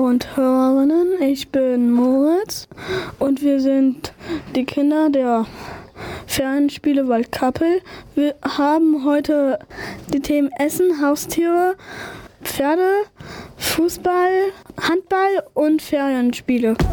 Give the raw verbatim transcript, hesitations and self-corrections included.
und Hörerinnen, ich bin Moritz und wir sind die Kinder der Ferienspiele Waldkappel. Wir haben heute die Themen Essen, Haustiere, Pferde, Fußball, Handball und Ferienspiele.